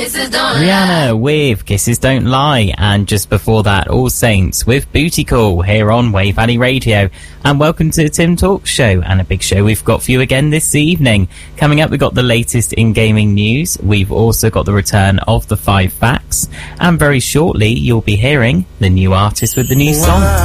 Rihanna with Kisses Don't Lie, and just before that, All Saints with Booty Call here on Wave Valley Radio. And welcome to the Tim Talks Show, and a big show we've got for you again this evening. Coming up, we've got the latest in gaming news. We've also got the return of the 5 facts, and very shortly you'll be hearing the new artist with the new song.